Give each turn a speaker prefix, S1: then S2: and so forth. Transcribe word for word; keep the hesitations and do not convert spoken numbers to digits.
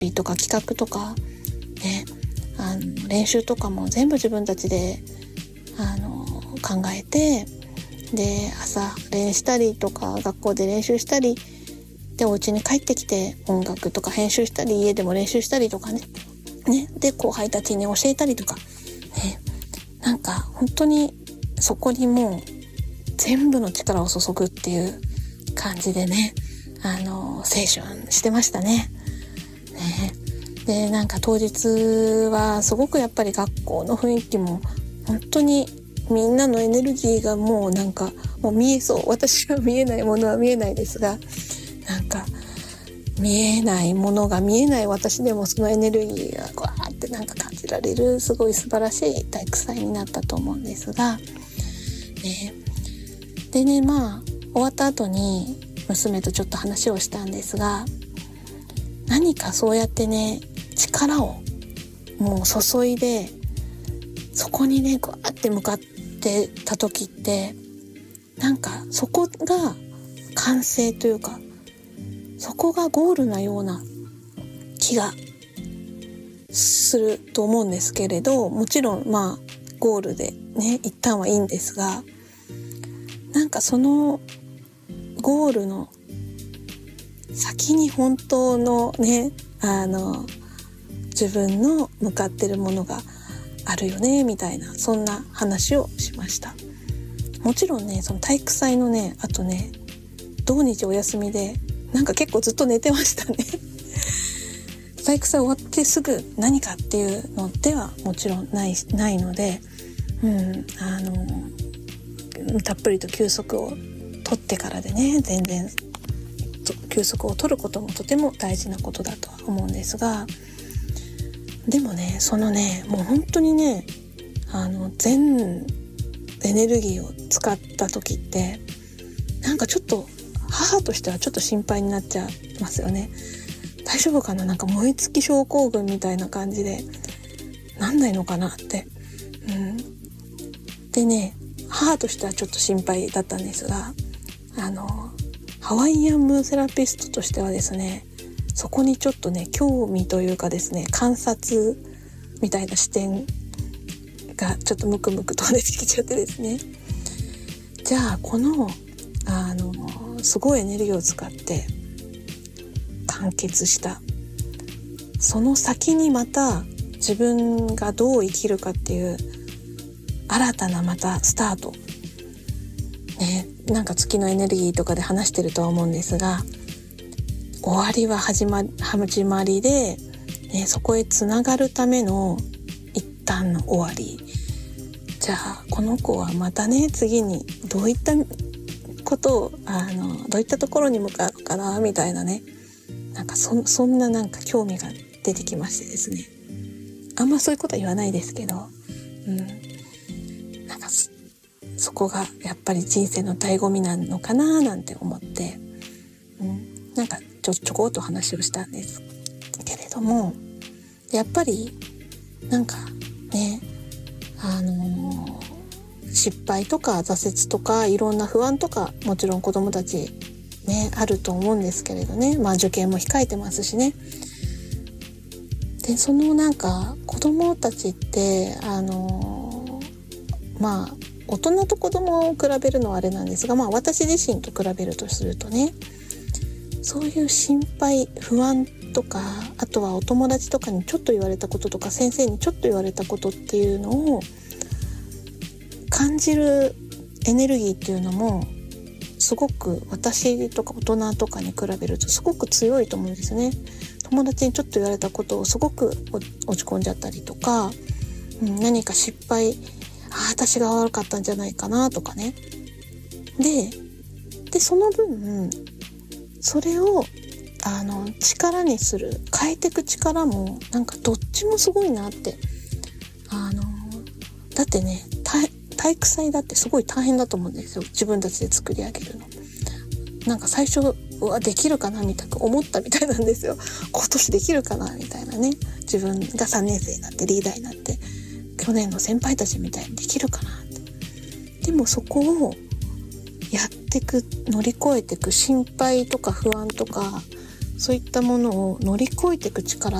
S1: 備とか企画とかね、あの練習とかも全部自分たちであの考えて、で朝練したりとか学校で練習したりで、お家に帰ってきて音楽とか編集したり、家でも練習したりとかねねで後輩たちに教えたりとかね、なんか本当にそこにもう全部の力を注ぐっていう感じでね、あの青春してましたね。ねでなんか当日はすごくやっぱり学校の雰囲気も本当にみんなのエネルギーがもうなんかもう見えそう、私は見えないものは見えないですが、なんか見えないものが見えない私でもそのエネルギーがわーってなんか感じられる、すごい素晴らしい体育祭になったと思うんですが、ね、でねまあ終わった後に娘とちょっと話をしたんですが、何かそうやってね力をもう注いでそこにねグワーって向かってた時って、なんかそこが完成というかそこがゴールなような気がすると思うんですけれど、もちろんまあゴールでね一旦はいいんですが、なんかそのゴールの先に本当のねあの自分の向かってるものがあるよねみたいな、そんな話をしました。もちろんねその体育祭のねあとね土日お休みでなんか結構ずっと寝てましたね体育祭終わってすぐ何かっていうのではもちろんないないので、うん、あのたっぷりと休息を取ってからでね、全然休息を取ることもとても大事なことだとは思うんですが、でもねそのねもう本当にねあの全エネルギーを使った時ってなんかちょっと母としてはちょっと心配になっちゃいますよね。大丈夫かな、なんか燃え尽き症候群みたいな感じでなんないのかなって、うん、でね母としてはちょっと心配だったんですが、あのハワイアンムーセラピストとしてはですね、そこにちょっとね興味というかですね、観察みたいな視点がちょっとムクムクと出てきちゃってですね、じゃあこのあのすごいエネルギーを使って完結したその先にまた自分がどう生きるかっていう新たなまたスタートね、なんか月のエネルギーとかで話してるとは思うんですが、終わりは始まり、始まりで、ね、そこへつながるための一旦の終わり。じゃあこの子はまたね次にどういったことをあのどういったところに向かうのかなみたいなね、なんか そ, そんななんか興味が出てきましてですね、あんまそういうことは言わないですけど、うん、なんか そ, そこがやっぱり人生の醍醐味なのかななんて思って、うん、なんかちょちょこっと話をしたんですけれども、やっぱりなんかねあのー、失敗とか挫折とかいろんな不安とかもちろん子どもたちねあると思うんですけれどね、まあ受験も控えてますしね。でそのなんか子どもたちってあのー、まあ大人と子どもを比べるのはあれなんですが、まあ私自身と比べるとするとね、そういう心配不安とか、あとはお友達とかにちょっと言われたこととか先生にちょっと言われたことっていうのを感じるエネルギーっていうのもすごく私とか大人とかに比べるとすごく強いと思うんですね。友達にちょっと言われたことをすごく落ち込んじゃったりとか、うん、何か失敗、あ私が悪かったんじゃないかなとかね。で、でその分それをあの力にする変えていく力もなんかどっちもすごいなって、あのだってね体育祭だってすごい大変だと思うんですよ、自分たちで作り上げるの。なんか最初はできるかなみたいな思ったみたいなんですよ。今年できるかなみたいなね、自分がさんねん生になってリーダーになって去年の先輩たちみたいにできるかなって。でもそこをやってく乗り越えてく心配とか不安とかそういったものを乗り越えていく力っ